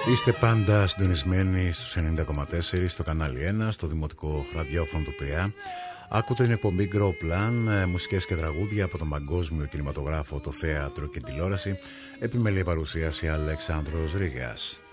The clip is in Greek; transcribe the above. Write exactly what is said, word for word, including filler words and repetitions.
Είστε πάντα συντονισμένοι στους ενενήντα κόμμα τέσσερα στο κανάλι ένα, στο δημοτικό ραδιόφωνο του Πειραιά. Ακούτε την εκπομπή Grow Plan, μουσικές και τραγούδια από τον παγκόσμιο κινηματογράφο, το θέατρο και τηλεόραση. Επιμελή παρουσίαση Αλεξάνδρος Ρήγας.